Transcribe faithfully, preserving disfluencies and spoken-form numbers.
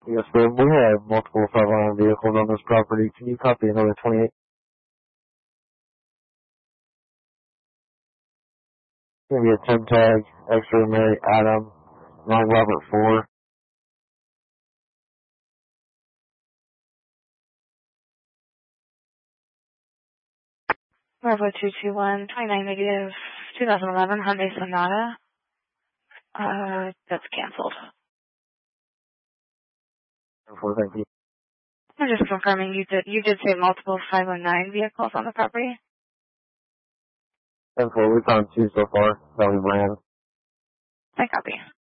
Yes, ma'am. We have multiple five oh nine vehicles on this property. Can you copy another twenty-eight? It's going to be a ten tag, X-ray Mary Adam, nine Robert four. Bravo two two one, twenty-nine negative, twenty eleven Hyundai Sonata. Uh, that's canceled. four, thank you. I'm just confirming you did, you did say multiple five oh nine vehicles on the property? ten four, we found two so far that we ran. I copy.